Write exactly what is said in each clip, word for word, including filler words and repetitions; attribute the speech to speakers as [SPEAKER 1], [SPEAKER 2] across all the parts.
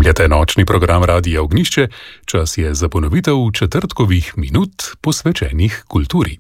[SPEAKER 1] Spremljate nočni program Radia Ognjišče, čas je za ponovitev četrtkovih minut posvečenih kulturi.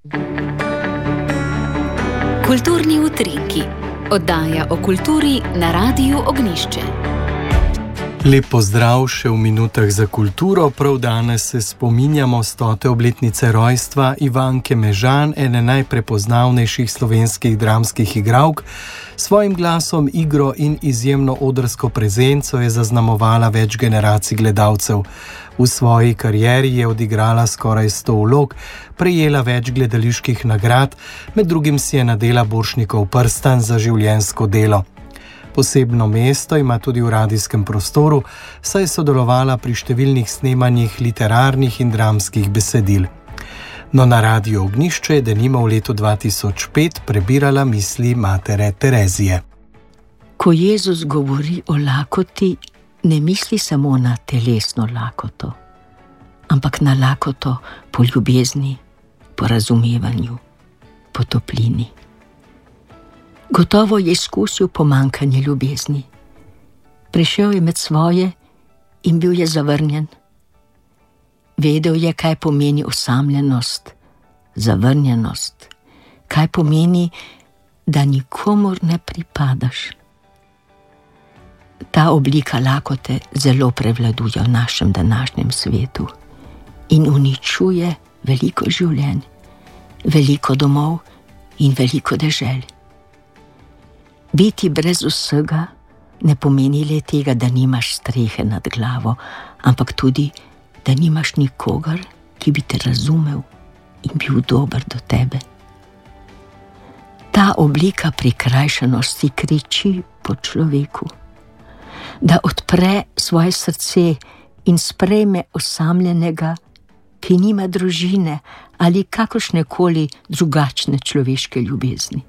[SPEAKER 2] Kulturni utrinki. Oddaja o kulturi na Radiu Ognjišče.
[SPEAKER 3] Lep pozdrav še v minutah za kulturo. Prav danes se spominjamo stote obletnice rojstva Ivanke Mežan, ene najprepoznavnejših slovenskih dramskih igralk. Svojim glasom, igro in izjemno odrsko prezenco je zaznamovala več generacij gledalcev. V svoji karieri je odigrala skoraj sto vlog, prejela več gledaliških nagrad, med drugim si je nadela Borštnikov prstan za življenjsko delo. Posebno mesto ima tudi v radijskem prostoru, saj je sodelovala pri številnih snemanjih literarnih in dramskih besedil. No, na Radiu Ognjišče je denimo v letu dva tisoč pet prebirala misli matere Terezije.
[SPEAKER 4] Ko Jezus govori o lakoti, ne misli samo na telesno lakoto, ampak na lakoto po ljubezni, po razumevanju, po toplini. Gotovo je izkusil pomanjkanje ljubezni. Prišel je med svoje in bil je zavrnjen. Vedel je, kaj pomeni osamljenost, zavrnjenost, kaj pomeni, da nikomur ne pripadaš. Ta oblika lakote zelo prevladuje v našem današnjem svetu in uničuje veliko življenj, veliko domov in veliko dežel. Biti brez vsega ne pomeni le tega, da nimaš strehe nad glavo, ampak tudi, da nimaš nikogar, ki bi te razumel in bil dober do tebe. Ta oblika prikrajšanosti kriči po človeku, da odpre svoje srce in sprejme osamljenega, ki nima družine ali kakršnekoli drugačne človeške ljubezni.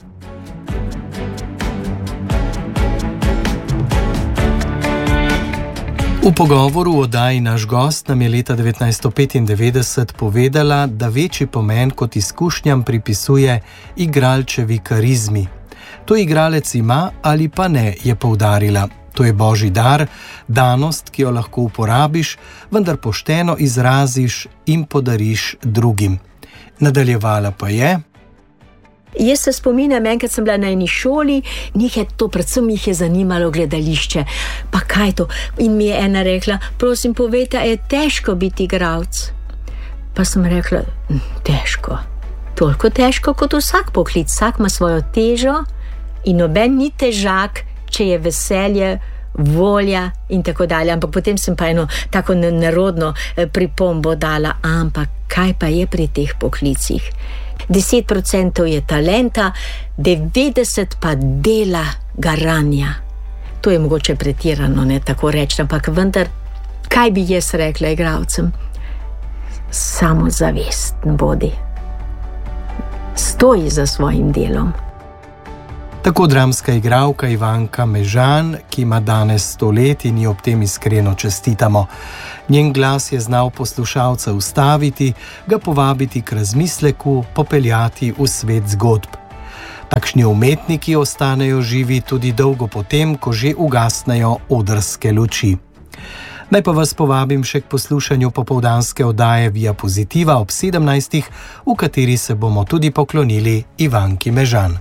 [SPEAKER 3] V pogovoru o oddaji naš gost nam je leta devetnajststo petindevetdeset povedala, da večji pomen kot izkušnjam pripisuje igralčevi karizmi. To igralec ima ali pa ne, je poudarila. To je božji dar, danost, ki jo lahko uporabiš, vendar pošteno izraziš in podariš drugim. Nadaljevala pa je:
[SPEAKER 4] Jaz se spominjam, enkrat sem bila na eni šoli, njih je to, predvsem jih je zanimalo gledališče. Pa kaj to? In mi je ena rekla: prosim, povejte, je težko biti igralec? Pa sem rekla: težko. Toliko težko kot vsak poklic, vsak ima svojo težo in noben ni težak, če je veselje, volja in tako dalje. Ampak potem sem pa eno tako nerodno pripombo dala: ampak kaj pa je pri teh poklicih? deset procentov je talenta, devetdeset pa dela garanja. To je mogoče pretirano, ne tako reči, ampak vendar, kaj bi jaz rekla igralcem? Samozavesten bodi. Stoji za svojim delom.
[SPEAKER 3] Tako dramska igralka Ivanka Mežan, ki ima danes sto let in ji ob tem iskreno čestitamo. Njen glas je znal poslušalca ustaviti, ga povabiti k razmisleku, popeljati v svet zgodb. Takšni umetniki ostanejo živi tudi dolgo potem, ko že ugasnejo odrske luči. Naj pa vas povabim še k poslušanju popoldanske oddaje Via Pozitiva ob sedemnajstih, v kateri se bomo tudi poklonili Ivanki Mežan.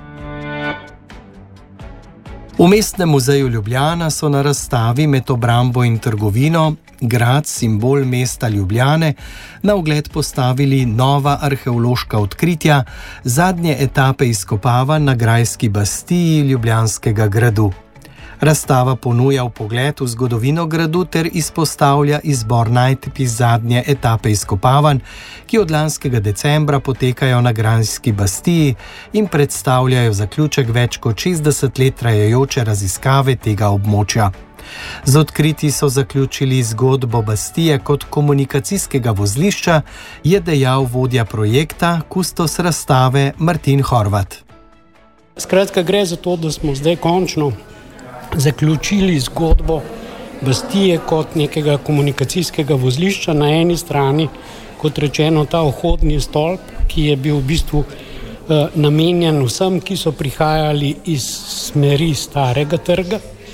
[SPEAKER 3] V Mestnem muzeju Ljubljana so na razstavi Med obrambo in trgovino, grad, simbol mesta Ljubljane, na ogled postavili nova arheološka odkritja zadnje etape izkopavanj na grajski bastiji Ljubljanskega gradu. Razstava ponuja vpogled v zgodovino gradu ter izpostavlja izbor najdb iz zadnje etape izkopavanj, ki od lanskega decembra potekajo na grajski bastiji in predstavljajo zaključek več kot šestdeset let trajajoče raziskave tega območja. Z odkriti so zaključili zgodbo bastije kot komunikacijskega vozlišča, je dejal vodja projekta, kustos razstave Martin Horvat.
[SPEAKER 5] Skratka, gre za to, da smo zdaj končno zaključili zgodbo bastije kot nekega komunikacijskega vozlišča. Na eni strani, kot rečeno, ta vhodni stolp, ki je bil v bistvu eh, namenjen vsem, ki so prihajali iz smeri Starega trga.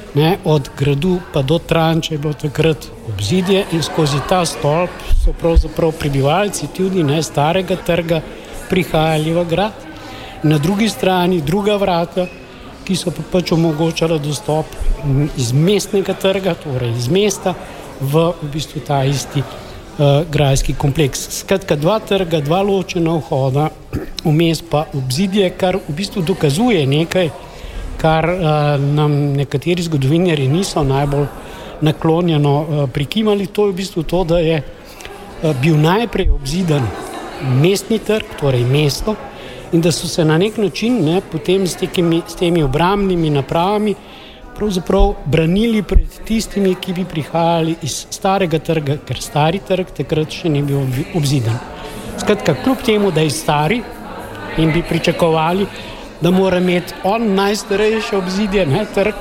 [SPEAKER 5] Ne, od gradu pa do Tranče je bilo takrat obzidje in skozi ta stolp so pravzaprav prebivalci tudi ne, starega trga prihajali v grad. Na drugi strani druga vrata, ki so pa pač omogočala dostop iz mestnega trga, torej iz mesta, v, v bistvu ta isti uh, grajski kompleks. Skratka, dva trga, dva ločena vhoda, vmes pa obzidje, kar v bistvu dokazuje nekaj, kar uh, nam nekateri zgodovinarji niso najbolj naklonjeno uh, prikimali. To je v bistvu to, da je uh, bil najprej obzidan mestni trg, torej mesto, in da so se na nek način ne, potem s, tekimi, s temi obrambnimi napravami pravzaprav branili pred tistimi, ki bi prihajali iz starega trga, ker stari trg takrat še ni bil obzidan. Skratka, kljub temu, da je stari in bi pričakovali, da mora imeti on najstarejše obzidje, ne, trg,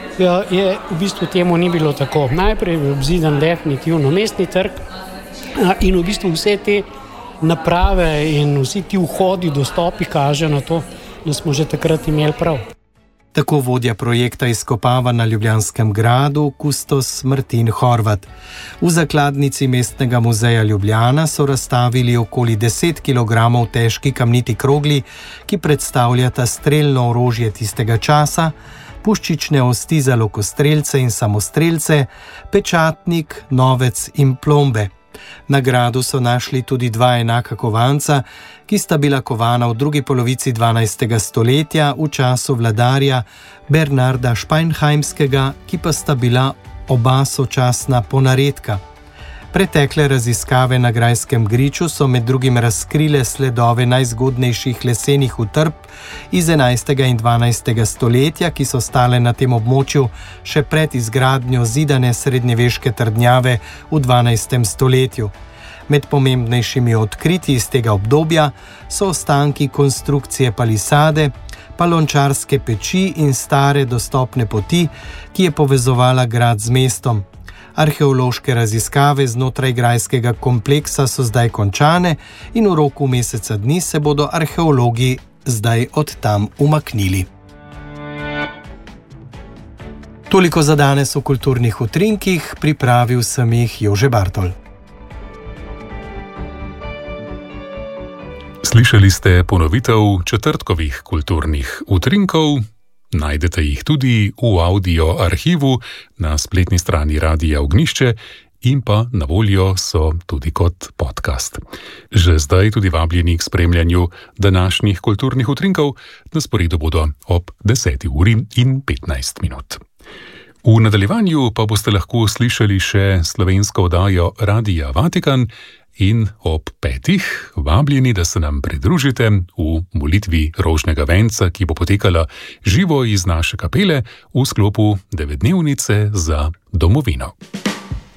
[SPEAKER 5] je v bistvu temu ni bilo tako. Najprej je obzidan definitivno mestni trg in v bistvu vse te naprave in vsi ti vhodi, dostopi kaže na to, da smo že takrat imeli prav.
[SPEAKER 3] Tako vodja projekta izkopava na Ljubljanskem gradu, kustos Martin Horvat. V zakladnici Mestnega muzeja Ljubljana so razstavili okoli deset kilogramov težki kamniti krogli, ki predstavljata strelno orožje tistega časa, puščične osti za lokostrelce in samostrelce, pečatnik, novec in plombe. Na gradu so našli tudi dva enaka kovanca, ki sta bila kovana v drugi polovici dvanajstega stoletja v času vladarja Bernarda Špajnheimskega, ki pa sta bila oba sočasna ponaredka. Pretekle raziskave na Grajskem griču so med drugim razkrile sledove najzgodnejših lesenih utrdb iz enajstega in dvanajstega stoletja, ki so stale na tem območju še pred izgradnjo zidane srednjeveške trdnjave v dvanajstem stoletju. Med pomembnejšimi odkritji iz tega obdobja so ostanki konstrukcije palisade, palončarske peči in stare dostopne poti, ki je povezovala grad z mestom. Arheološke raziskave znotraj grajskega kompleksa so zdaj končane in v roku meseca dni se bodo arheologi zdaj od tam umaknili. Toliko za danes v kulturnih utrinkih, pripravil sem jih Jože Bartol.
[SPEAKER 1] Slišali ste ponovitev četrtkovih kulturnih utrinkov. Najdete jih tudi v audio arhivu na spletni strani Radia Ognišče in pa na voljo so tudi kot podcast. Že zdaj tudi vabljeni k spremljanju današnjih kulturnih utrinkov, na sporedu bodo ob deseti uri in petnajst minut. V nadaljevanju pa boste lahko slišali še slovensko oddajo Radia Vatikan in ob petih vabljeni, da se nam pridružite v molitvi rožnega venca, ki bo potekala živo iz naše kapele v sklopu devetdnevnice za domovino.